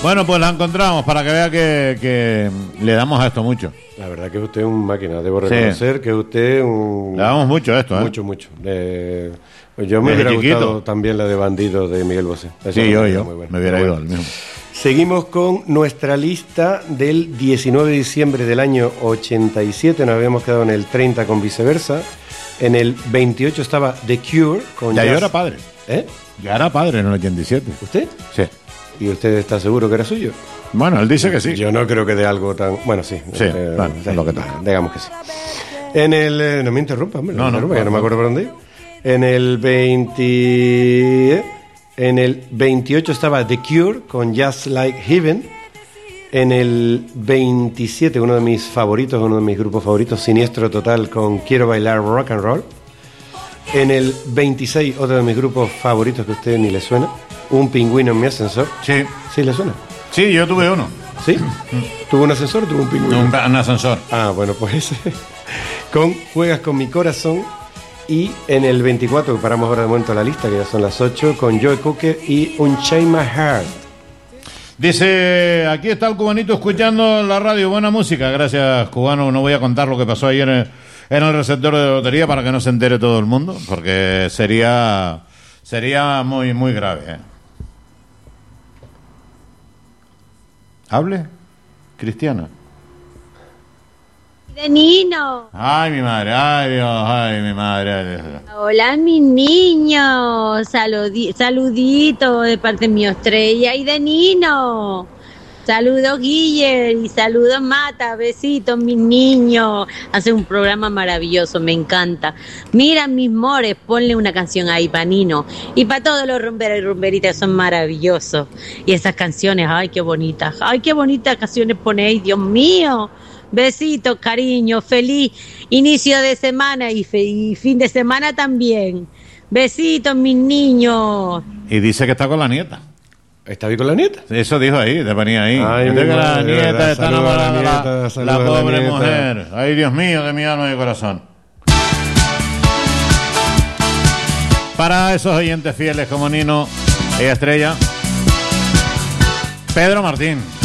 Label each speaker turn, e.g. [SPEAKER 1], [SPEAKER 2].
[SPEAKER 1] Bueno, pues la encontramos para que vea que le damos a esto mucho.
[SPEAKER 2] La verdad que usted es un máquina. Debo reconocer que usted es un...
[SPEAKER 1] Le damos mucho a esto, ¿eh?
[SPEAKER 2] Mucho. Yo me hubiera gustado también la de Bandido de Miguel Bosé.
[SPEAKER 1] Sí, yo. Me hubiera ido al mismo.
[SPEAKER 2] Seguimos con nuestra lista del 19 de diciembre del año 87. Nos habíamos quedado en el 30 con Viceversa. En el 28 estaba The Cure con
[SPEAKER 1] Ya yo era padre.
[SPEAKER 2] ¿Eh?
[SPEAKER 1] Ya era padre en el 87.
[SPEAKER 2] ¿Usted?
[SPEAKER 1] Sí.
[SPEAKER 2] ¿Y usted está seguro que era suyo?
[SPEAKER 1] Bueno, él dice que sí.
[SPEAKER 2] Yo no creo que de algo tan... Bueno, sí.
[SPEAKER 1] Sí, bueno, es lo que toca.
[SPEAKER 2] Digamos que sí. En el... no me interrumpa, hombre.
[SPEAKER 1] No,
[SPEAKER 2] ya no me acuerdo por dónde ir. En el 28 estaba The Cure con Just Like Heaven. En el 27, uno de mis grupos favoritos, Siniestro Total con Quiero Bailar Rock and Roll. En el 26, otro de mis grupos favoritos que a usted ni le suena, Un pingüino en mi ascensor.
[SPEAKER 1] Sí.
[SPEAKER 2] ¿Sí le suena?
[SPEAKER 1] Sí, yo tuve uno.
[SPEAKER 2] ¿Sí? ¿Tuvo un ascensor o tuvo un pingüino?
[SPEAKER 1] Un ascensor.
[SPEAKER 2] Ah, bueno, pues ese. Con Juegas con mi corazón. Y en el 24, que paramos ahora de momento la lista, que ya son las 8, con Joe Cooker y Unchain My Heart.
[SPEAKER 1] Dice, aquí está el cubanito escuchando la radio, buena música. Gracias, cubano. No voy a contar lo que pasó ayer en el receptor de lotería para que no se entere todo el mundo, porque sería muy, muy grave, ¿eh? ¿Hable? Cristiana.
[SPEAKER 3] De Nino.
[SPEAKER 1] Ay, mi madre, ay Dios, ay mi madre. Ay, Dios.
[SPEAKER 3] Hola, mis niños. Saludito de parte de mi Estrella y de Nino. Saludos, Guille, y saludos, Mata. Besitos, mis niños. Hace un programa maravilloso, me encanta. Mira, mis mores, ponle una canción ahí para Nino. Y para todos los rumberos y rumberitas, son maravillosos. Y esas canciones, ay, qué bonitas. Ay, qué bonitas canciones ponéis, Dios mío. Besitos, cariño, feliz inicio de semana y fin de semana también. Besitos, mis niños.
[SPEAKER 1] Y dice que está con la nieta.
[SPEAKER 2] ¿Está bien con la nieta?
[SPEAKER 1] Eso dijo ahí, te ponía ahí.
[SPEAKER 2] Ay,
[SPEAKER 1] que la
[SPEAKER 2] madre,
[SPEAKER 1] nieta está enamorada de la pobre
[SPEAKER 2] nieta.
[SPEAKER 1] mujer. Ay, Dios mío, de mi alma y de corazón. Para esos oyentes fieles como Nino y Estrella, Pedro Martín.